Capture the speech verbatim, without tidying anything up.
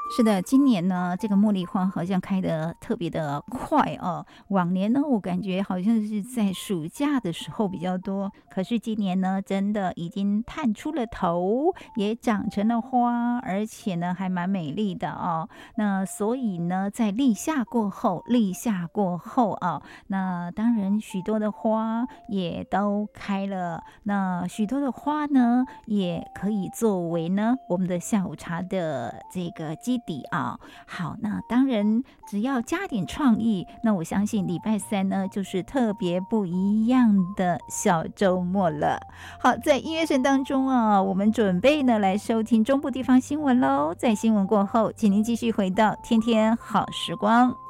是的，今年呢，这个茉莉花好像开得特别的快哦。往年呢，我感觉好像是在暑假的时候比较多，可是今年呢，真的已经探出了头，也长成了花，而且呢，还蛮美丽的哦。那所以呢，在立夏过后，立夏过后啊，那当然许多的花也都开了，那许多的花呢，也可以作为呢我们的下午茶的这个基底啊。好，那当然只要加点创意，那我相信礼拜三呢就是特别不一样的小周末了。好，在音乐声当中啊，我们准备呢来收听中部地方新闻喽。在新闻过后，请您继续回到天天好时光。